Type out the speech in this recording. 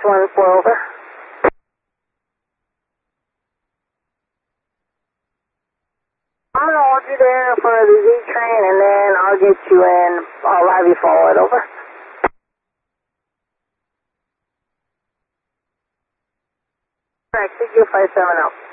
614 over. I'm gonna hold you there in front of the Z train and then I'll get you in. I'll have you follow it over. Alright, CQ 57 out.